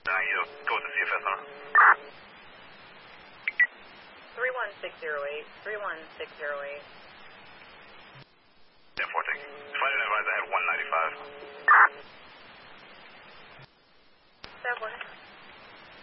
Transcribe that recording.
You go with the CFS, huh? 31608, 31608. 10-4, thank you. Flight advised I had 195.